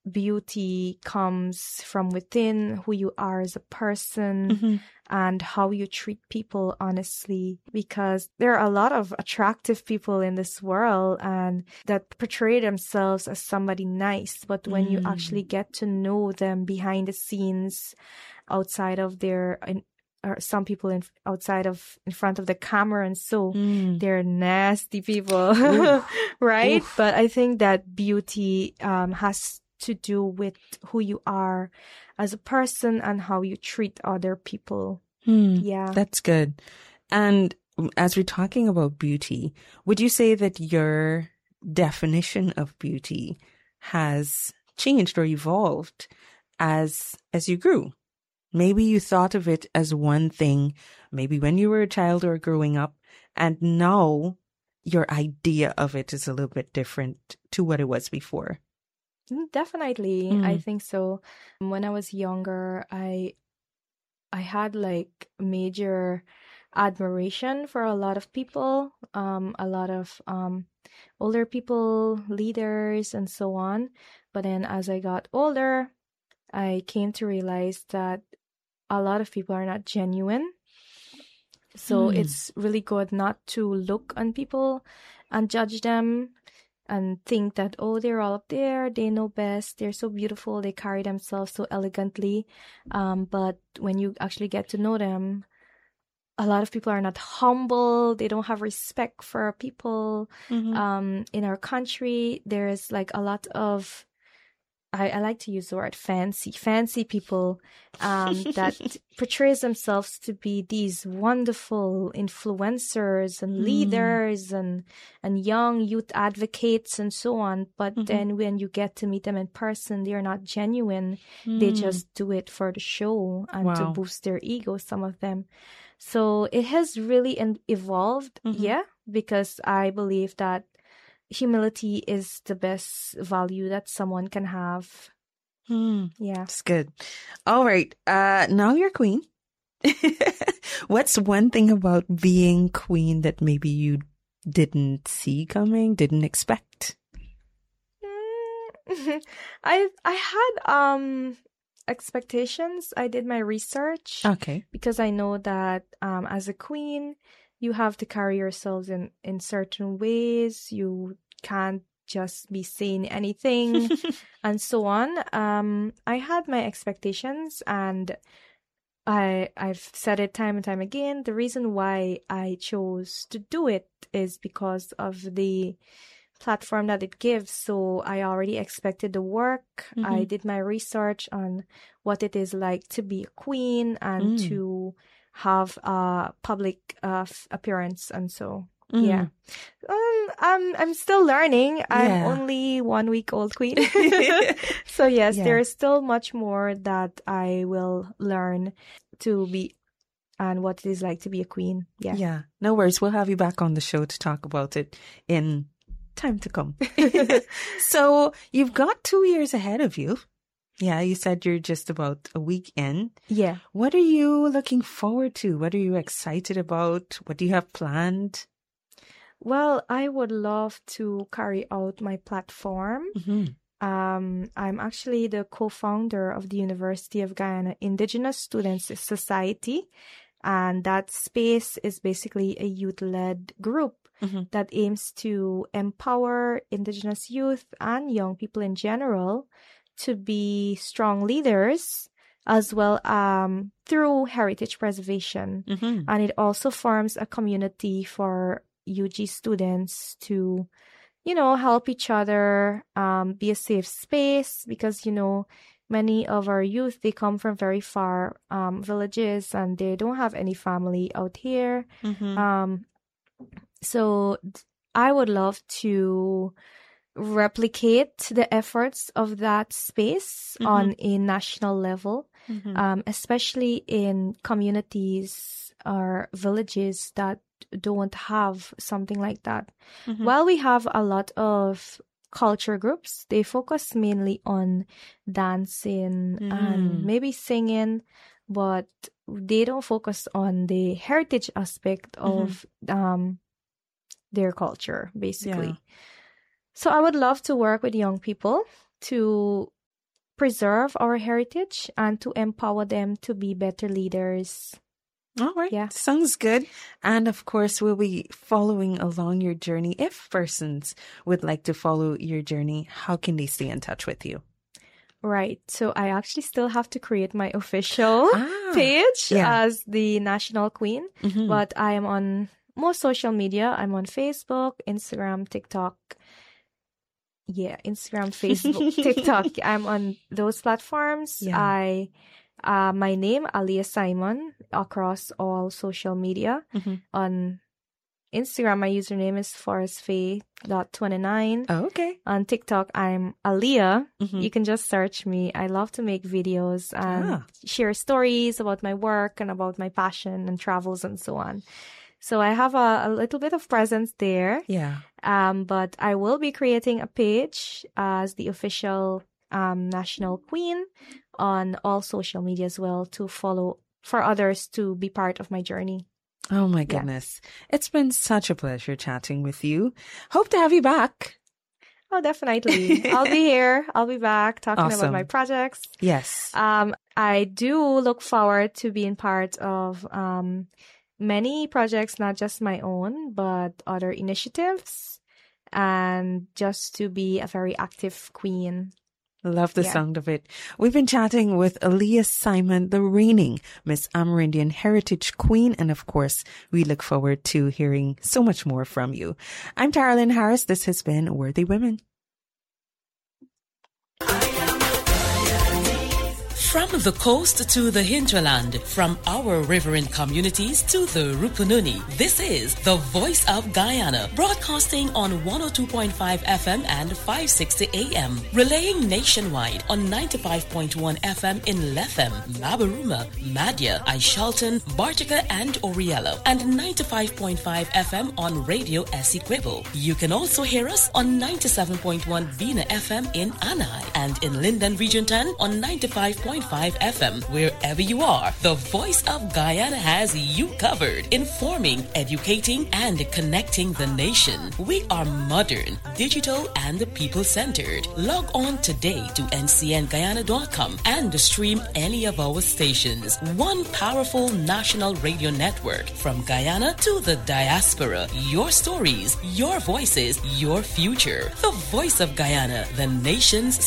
beauty comes from within, who you are as a person, and how you treat people honestly. Because there are a lot of attractive people in this world and that portray themselves as somebody nice. But when you actually get to know them behind the scenes, outside of their or some people in front of the camera, and so they're nasty people, right? Oof. But I think that beauty has to do with who you are as a person and how you treat other people. Yeah, that's good. And as we're talking about beauty, would you say that your definition of beauty has changed or evolved as you grew? Maybe you thought of it as one thing, maybe when you were a child or growing up, and now your idea of it is a little bit different to what it was before. Definitely. I think so. When I was younger, I had like major admiration for a lot of people, a lot of older people, leaders, and so on. But then as I got older, I came to realize that a lot of people are not genuine. So it's really good not to look on people and judge them and think that, oh, they're all up there, they know best, they're so beautiful, they carry themselves so elegantly. But when you actually get to know them, a lot of people are not humble. They don't have respect for people. In our country, there's like a lot of, I like to use the word fancy people that portrays themselves to be these wonderful influencers and leaders and young youth advocates and so on. But then when you get to meet them in person, they're not genuine. They just do it for the show and to boost their ego, some of them. So it has really evolved, because I believe that humility is the best value that someone can have. Yeah. That's good. All right. Now you're queen. What's one thing about being queen that maybe you didn't see coming, didn't expect? I had expectations. I did my research. Okay. Because I know that as a queen, you have to carry yourselves in certain ways. You can't just be saying anything and so on. I had my expectations, and I've said it time and time again. The reason why I chose to do it is because of the platform that it gives. So I already expected the work. I did my research on what it is like to be a queen and to have a public appearance, and so yeah. I'm still learning. I'm only 1 week old queen. So yes, there is still much more that I will learn to be and what it is like to be a queen. Yeah. No worries. We'll have you back on the show to talk about it in time to come. So you've got 2 years ahead of you. Yeah, you said you're just about a week in. Yeah. What are you looking forward to? What are you excited about? What do you have planned? Well, I would love to carry out my platform. I'm actually the co-founder of the University of Guyana Indigenous Students Society. And that space is basically a youth-led group that aims to empower Indigenous youth and young people in general to be strong leaders, as well through heritage preservation. And it also forms a community for UG students to, help each other, be a safe space, because, many of our youth, they come from very far villages and they don't have any family out here. So I would love to replicate the efforts of that space on a national level, especially in communities or villages that don't have something like that. While we have a lot of culture groups, they focus mainly on dancing and maybe singing, but they don't focus on the heritage aspect of their culture, basically. So I would love to work with young people to preserve our heritage and to empower them to be better leaders. All right. Yeah. Sounds good. And of course, we'll be following along your journey. If persons would like to follow your journey, how can they stay in touch with you? Right. So I actually still have to create my official page as the National Queen, but I am on most social media. I'm on Facebook, Instagram, TikTok. Yeah, Instagram, Facebook, TikTok. I'm on those platforms. Yeah. My name, Aliyah Simon, across all social media. On Instagram, my username is forestfaye.29. Oh, okay. On TikTok, I'm Aliyah. You can just search me. I love to make videos and share stories about my work and about my passion and travels and so on. So I have a little bit of presence there. Yeah. But I will be creating a page as the official National Queen on all social media as well to follow for others to be part of my journey. Oh my goodness. Yeah. It's been such a pleasure chatting with you. Hope to have you back. Oh, definitely. I'll be here. I'll be back talking about my projects. Yes. I do look forward to being part of many projects, not just my own, but other initiatives, and just to be a very active queen. Love the sound of it. We've been chatting with Aliyah Simon, the reigning Miss Amerindian Heritage Queen. And of course, we look forward to hearing so much more from you. I'm Taralyn Harris. This has been Worthy Women. From the coast to the hinterland, from our riverine communities to the Rupununi, this is the Voice of Guyana, broadcasting on 102.5 FM and 560 AM, relaying nationwide on 95.1 FM in Lethem, Mabaruma, Madya, Aishalton, Bartica, and Oriello, and 95.5 FM on Radio Essequibo. You can also hear us on 97.1 Vina FM in Anai, and in Linden Region 10 on 95.5 FM. Wherever you are, the Voice of Guyana has you covered, informing, educating, and connecting the nation. We are modern, digital, and people-centered. Log on today to ncnguyana.com and stream any of our stations. One powerful national radio network from Guyana to the diaspora. Your stories, your voices, your future. The Voice of Guyana, the nation's